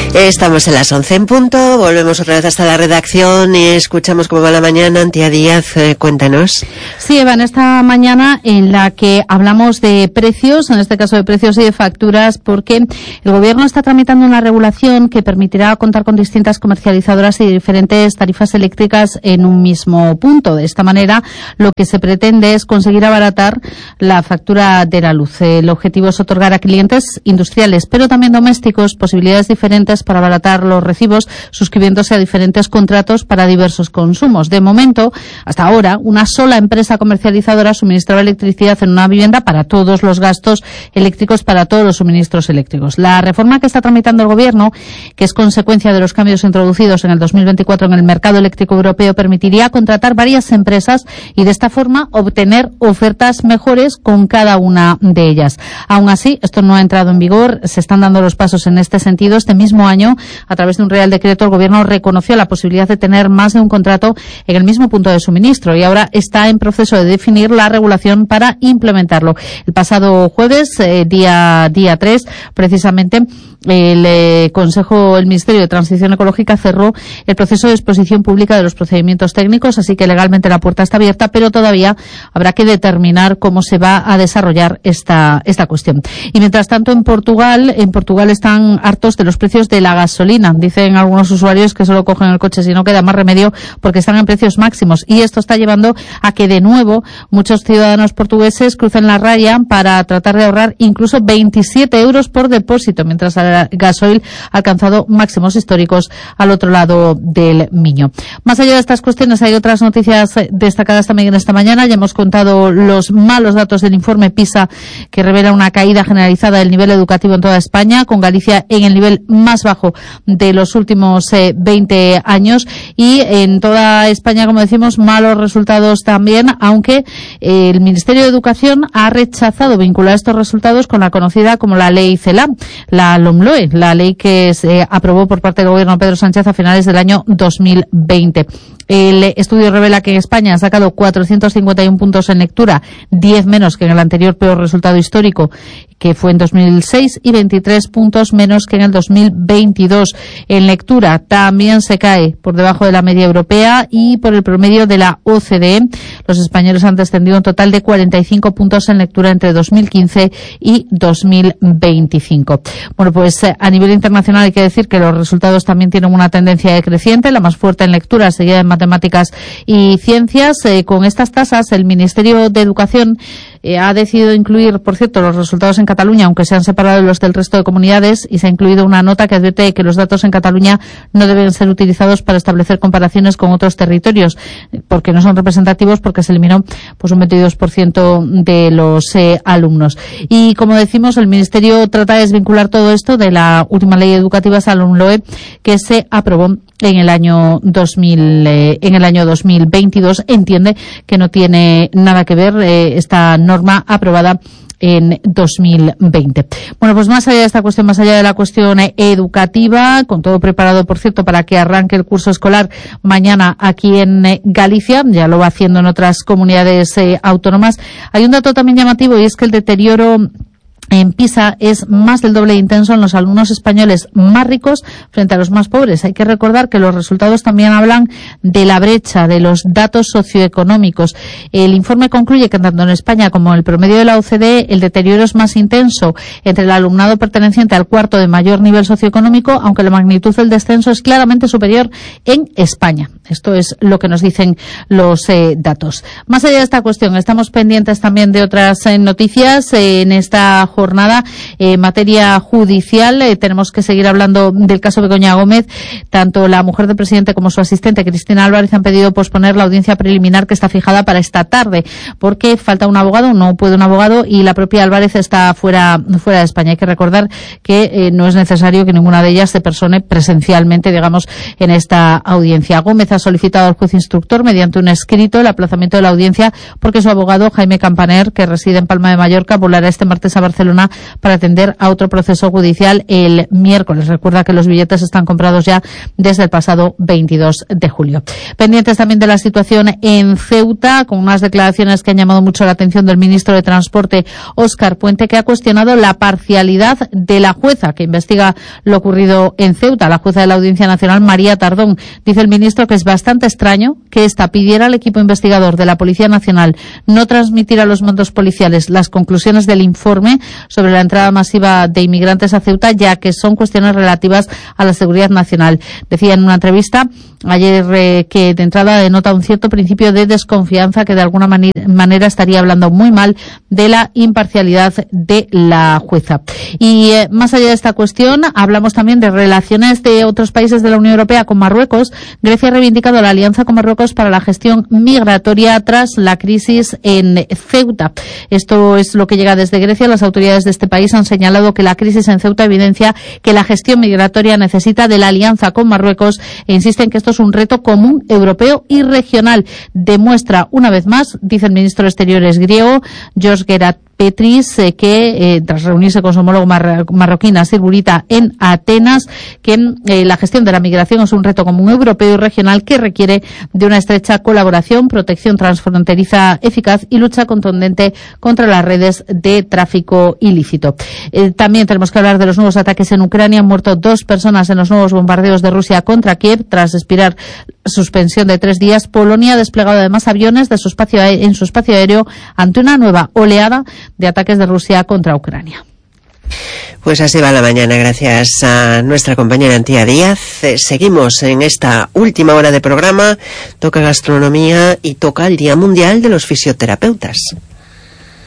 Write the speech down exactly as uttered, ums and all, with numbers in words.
Estamos en las once en punto, volvemos otra vez hasta la redacción y escuchamos cómo va la mañana. Antía Díaz, eh, cuéntanos. Sí, Eva, en esta mañana en la que hablamos de precios, en este caso de precios y de facturas, porque el Gobierno está tramitando una regulación que permitirá contar con distintas comercializadoras y diferentes tarifas eléctricas en un mismo punto. De esta manera, lo que se pretende es conseguir abaratar la factura de la luz. El objetivo es otorgar a clientes industriales, pero también domésticos, posibilidades diferentes para abaratar los recibos, suscribiéndose a diferentes contratos para diversos consumos. De momento, hasta ahora, una sola empresa comercializadora suministraba electricidad en una vivienda para todos los gastos eléctricos, para todos los suministros eléctricos. La reforma que está tramitando el Gobierno, que es consecuencia de los cambios introducidos en el dos mil veinticuatro en el mercado eléctrico europeo, permitiría contratar varias empresas y de esta forma obtener ofertas mejores con cada una de ellas. Aún así, esto no ha entrado en vigor, se están dando los pasos en este sentido. Este mismo año, a través de un Real Decreto, el Gobierno reconoció la posibilidad de tener más de un contrato en el mismo punto de suministro y ahora está en proceso de definir la regulación para implementarlo. El pasado jueves, eh, día día tres, precisamente, el eh, Consejo, el Ministerio de Transición Ecológica cerró el proceso de exposición pública de los procedimientos técnicos, así que legalmente la puerta está abierta, pero todavía habrá que determinar cómo se va a desarrollar esta esta cuestión. Y mientras tanto, en Portugal, en Portugal están hartos de los precios de la gasolina. Dicen algunos usuarios que solo cogen el coche si no queda más remedio porque están en precios máximos, y esto está llevando a que de nuevo muchos ciudadanos portugueses crucen la raya para tratar de ahorrar incluso veintisiete euros por depósito, mientras el gasoil ha alcanzado máximos históricos al otro lado del Miño. Más allá de estas cuestiones, hay otras noticias destacadas también en esta mañana. Ya hemos contado los malos datos del informe PISA, que revela una caída generalizada del nivel educativo en toda España, con Galicia en el nivel más bajo de los últimos eh, veinte años, y en toda España, como decimos, malos resultados también, aunque eh, el Ministerio de Educación ha rechazado vincular estos resultados con la conocida como la Ley CELA, la LOMLOE, la ley que se aprobó por parte del Gobierno de Pedro Sánchez a finales del año dos mil veinte. El estudio revela que España ha sacado cuatrocientos cincuenta y uno puntos en lectura, diez menos que en el anterior peor resultado histórico, que fue en dos mil seis, y veintitrés puntos menos que en el dos mil veintidós. En lectura también se cae por debajo de la media europea y por el promedio de la O C D E. Los españoles han descendido un total de cuarenta y cinco puntos en lectura entre dos mil quince y dos mil veinticinco. Bueno, pues a nivel internacional hay que decir que los resultados también tienen una tendencia decreciente, la más fuerte en lectura, seguida en matemáticas y ciencias. Eh, con estas tasas, el Ministerio de Educación eh, ha decidido incluir, por cierto, los resultados en Cataluña, aunque se han separado los del resto de comunidades, y se ha incluido una nota que advierte que los datos en Cataluña no deben ser utilizados para establecer comparaciones con otros territorios, porque no son representativos, porque se eliminó pues un veintidós por ciento de los eh, alumnos. Y como decimos, el Ministerio trata de desvincular todo esto de la última ley educativa, esa LOMLOE, que se aprobó en el año dos mil, eh, en el año dos mil veintidós. Entiende que no tiene nada que ver eh, esta norma aprobada en dos mil veinte. Bueno, pues más allá de esta cuestión, más allá de la cuestión educativa, con todo preparado, por cierto, para que arranque el curso escolar mañana aquí en Galicia, ya lo va haciendo en otras comunidades eh, autónomas, hay un dato también llamativo, y es que el deterioro en PISA es más del doble de intenso en los alumnos españoles más ricos frente a los más pobres. Hay que recordar que los resultados también hablan de la brecha, de los datos socioeconómicos. El informe concluye que tanto en España como en el promedio de la O C D E, el deterioro es más intenso entre el alumnado perteneciente al cuarto de mayor nivel socioeconómico, aunque la magnitud del descenso es claramente superior en España. Esto es lo que nos dicen los eh, datos. Más allá de esta cuestión, estamos pendientes también de otras eh, noticias eh, en esta jornada. En eh, materia judicial, eh, tenemos que seguir hablando del caso Begoña Gómez. Tanto la mujer del presidente como su asistente, Cristina Álvarez, han pedido posponer la audiencia preliminar que está fijada para esta tarde, porque falta un abogado, no puede un abogado, y la propia Álvarez está fuera, fuera de España. Hay que recordar que eh, no es necesario que ninguna de ellas se persone presencialmente, digamos, en esta audiencia. Gómez ha solicitado al juez instructor, mediante un escrito, el aplazamiento de la audiencia porque su abogado, Jaime Campaner, que reside en Palma de Mallorca, volará este martes a Barcelona Barcelona para atender a otro proceso judicial el miércoles. Recuerda que los billetes están comprados ya desde el pasado veintidós de julio. Pendientes también de la situación en Ceuta, con unas declaraciones que han llamado mucho la atención del ministro de Transporte, Óscar Puente, que ha cuestionado la parcialidad de la jueza que investiga lo ocurrido en Ceuta, la jueza de la Audiencia Nacional, María Tardón. Dice el ministro que es bastante extraño que ésta pidiera al equipo investigador de la Policía Nacional no transmitir a los mandos policiales las conclusiones del informe sobre la entrada masiva de inmigrantes a Ceuta, ya que son cuestiones relativas a la seguridad nacional. Decía en una entrevista ayer eh, que de entrada denota un cierto principio de desconfianza, que de alguna mani- manera estaría hablando muy mal de la imparcialidad de la jueza. Y eh, más allá de esta cuestión, hablamos también de relaciones de otros países de la Unión Europea con Marruecos. Grecia ha reivindicado la alianza con Marruecos para la gestión migratoria tras la crisis en Ceuta. Esto es lo que llega desde Grecia. Las autoridades de este país han señalado que la crisis en Ceuta evidencia que la gestión migratoria necesita de la alianza con Marruecos e insisten que esto es un reto común europeo y regional. Demuestra una vez más, dice el ministro de Exteriores griego, George Gerat Petris, eh, que eh, tras reunirse con su homólogo mar- marroquí Nasir Bourita en Atenas, que eh, la gestión de la migración es un reto común europeo y regional que requiere de una estrecha colaboración, protección transfronteriza eficaz y lucha contundente contra las redes de tráfico ilícito. Eh, también tenemos que hablar de los nuevos ataques en Ucrania. Han muerto dos personas en los nuevos bombardeos de Rusia contra Kiev tras expirar suspensión de tres días. Polonia ha desplegado además aviones de su espacio ae- en su espacio aéreo ante una nueva oleada de ataques de Rusia contra Ucrania. Pues así va la mañana, gracias a nuestra compañera Antía Díaz. Eh, seguimos en esta última hora de programa. Toca gastronomía y toca el Día Mundial de los Fisioterapeutas.